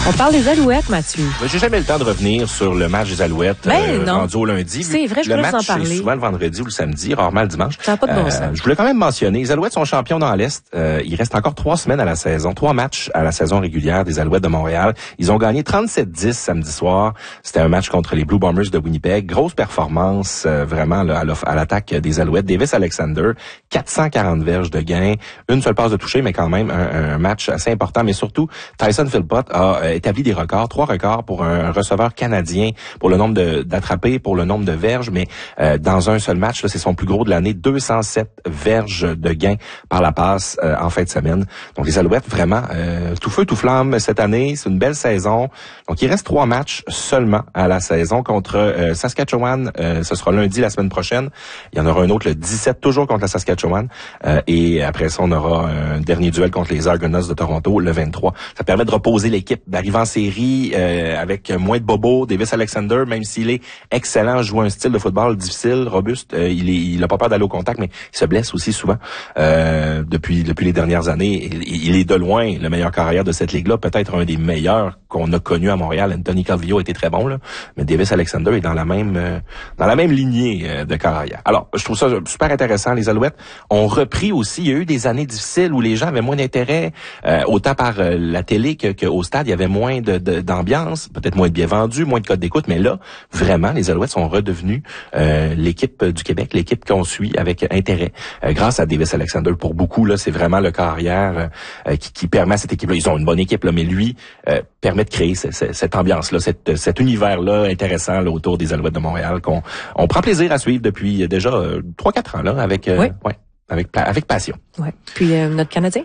On parle des Alouettes, Mathieu. J'ai jamais le temps de revenir sur le match des Alouettes rendu au lundi. C'est vrai, je voulais vous en parler. Le match, c'est souvent le vendredi ou le samedi, rarement le dimanche. Ça n'a pas de bon sens. Je voulais quand même mentionner, les Alouettes sont champions dans l'Est. Il reste encore 3 semaines à la saison, 3 matchs à la saison régulière des Alouettes de Montréal. Ils ont gagné 37-10 samedi soir. C'était un match contre les Blue Bombers de Winnipeg. Grosse performance, vraiment, là, à l'attaque des Alouettes. Davis Alexander, 440 verges de gain, une seule passe de toucher, mais quand même un match assez important. Mais surtout, Tyson Philpott a établi des records, 3 records pour un receveur canadien, pour le nombre d'attrapés, pour le nombre de verges, mais dans un seul match, là, c'est son plus gros de l'année, 207 verges de gain par la passe en fin de semaine. Donc les Alouettes, vraiment, tout feu, tout flamme cette année, c'est une belle saison. Donc il reste 3 matchs seulement à la saison contre Saskatchewan, ce sera lundi la semaine prochaine. Il y en aura un autre le 17, toujours contre la Saskatchewan. Et après ça, on aura un dernier duel contre les Argonauts de Toronto le 23. Ça permet de reposer l'équipe, d'arriver en série avec moins de bobos. Davis Alexander, même s'il est excellent, joue un style de football difficile, robuste. Il a pas peur d'aller au contact, mais il se blesse aussi souvent depuis les dernières années. Il est de loin le meilleur carrière de cette ligue-là, peut-être un des meilleurs qu'on a connu à Montréal. Anthony Calvillo était très bon, là, mais Davis Alexander est dans la même lignée de carrière. Alors, je trouve ça super intéressant. Les Alouettes ont repris aussi. Il y a eu des années difficiles où les gens avaient moins d'intérêt, autant par la télé qu'au stade. Il y avait moins d'ambiance, peut-être moins de billets vendus, moins de codes d'écoute, mais là, vraiment, les Alouettes sont redevenus l'équipe du Québec, l'équipe qu'on suit avec intérêt, grâce à Davis Alexander. Pour beaucoup, là, c'est vraiment le carrière qui permet à cette équipe-là. Ils ont une bonne équipe, là, mais lui permet de créer cette ambiance-là, cet univers-là intéressant là, autour des Alouettes de Montréal qu'on prend plaisir à suivre depuis déjà 3-4 ans là, avec passion. Ouais. Puis notre Canadien?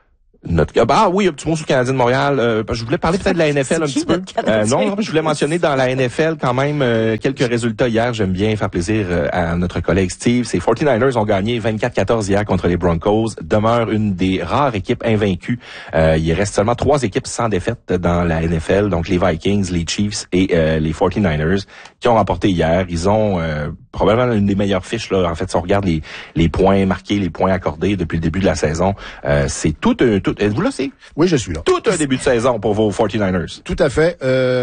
Oui, un petit mot sur le Canadien de Montréal. Je voulais parler peut-être de la NFL un petit peu. Non, je voulais mentionner dans la NFL quand même quelques résultats hier. J'aime bien faire plaisir à notre collègue Steve. Ces 49ers ont gagné 24-14 hier contre les Broncos. Demeure une des rares équipes invaincues. Il reste seulement 3 équipes sans défaite dans la NFL. Donc les Vikings, les Chiefs et les 49ers qui ont remporté hier. Ils ont probablement une des meilleures fiches là. En fait, si on regarde les points marqués, les points accordés depuis le début de la saison, c'est tout. Êtes-vous là, c'est? Oui, je suis là. Tout un début de saison pour vos 49ers. Tout à fait.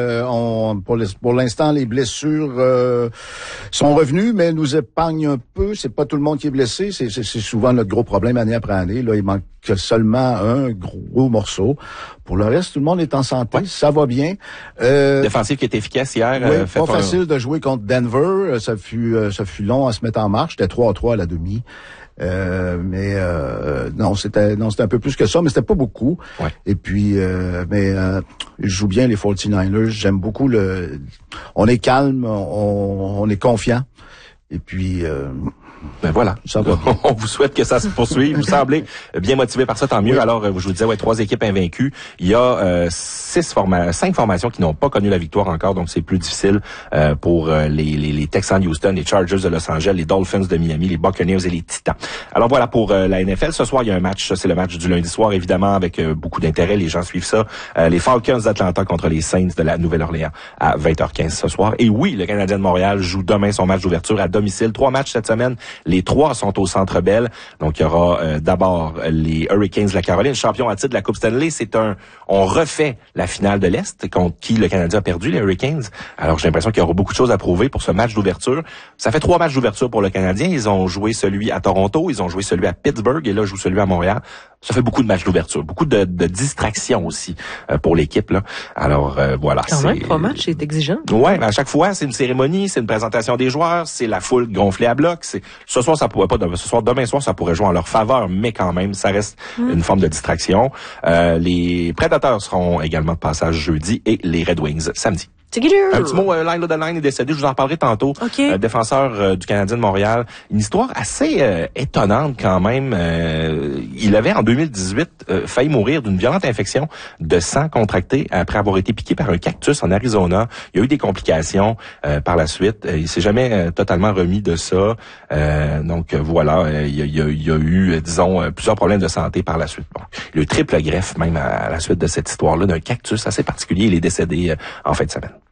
Pour l'instant, les blessures sont revenues, mais nous épargnent un peu. C'est pas tout le monde qui est blessé. C'est souvent notre gros problème année après année. Là, il manque seulement un gros morceau. Pour le reste, tout le monde est en santé. Ouais. Ça va bien. Défensif qui est efficace hier. Oui, pas facile de jouer contre Denver. Ça fut long à se mettre en marche. C'était 3-3 à la demi. Non, c'était un peu plus que ça, mais c'était pas beaucoup. Ouais. Et puis, ils jouent bien les 49ers. J'aime beaucoup on est calme, on est confiant. Et puis, voilà, ça va. On vous souhaite que ça se poursuive. Vous semblez bien motivé par ça, tant mieux. Oui. Alors, je vous disais, 3 équipes invaincues. Il y a 5 formations qui n'ont pas connu la victoire encore, donc c'est plus difficile pour les Texans de Houston, les Chargers de Los Angeles, les Dolphins de Miami, les Buccaneers et les Titans. Alors voilà pour la NFL. Ce soir, il y a un match. C'est le match du lundi soir, évidemment, avec beaucoup d'intérêt. Les gens suivent ça. Les Falcons d'Atlanta contre les Saints de la Nouvelle-Orléans à 20h15 ce soir. Et oui, le Canadien de Montréal joue demain son match d'ouverture à domicile. 3 matchs cette semaine. Les 3 sont au Centre Bell. Donc, il y aura d'abord les Hurricanes de la Caroline, champions à titre de la Coupe Stanley. On refait la finale de l'Est contre qui le Canadien a perdu, les Hurricanes. Alors, j'ai l'impression qu'il y aura beaucoup de choses à prouver pour ce match d'ouverture. Ça fait 3 matchs d'ouverture pour le Canadien. Ils ont joué celui à Toronto, ils ont joué celui à Pittsburgh et là, jouent celui à Montréal. Ça fait beaucoup de matchs d'ouverture, beaucoup de distractions aussi pour l'équipe là. Alors voilà. Quand même, 3 matchs, c'est exigeant. Ouais, à chaque fois, c'est une cérémonie, c'est une présentation des joueurs, c'est la foule gonflée à bloc. Demain soir, ça pourrait jouer en leur faveur, mais quand même, ça reste une forme de distraction. Les Predators seront également de passage jeudi et les Red Wings samedi. Un petit mot, Lyle Line est décédé, je vous en reparlerai tantôt. Okay. Défenseur du Canadien de Montréal. Une histoire assez étonnante quand même. Il avait en 2018 failli mourir d'une violente infection de sang contractée après avoir été piqué par un cactus en Arizona. Il y a eu des complications par la suite. Il s'est jamais totalement remis de ça. Donc voilà, il y a eu, disons, plusieurs problèmes de santé par la suite. Bon, il y a eu triple greffe même à la suite de cette histoire-là d'un cactus assez particulier. Il est décédé en fin de semaine.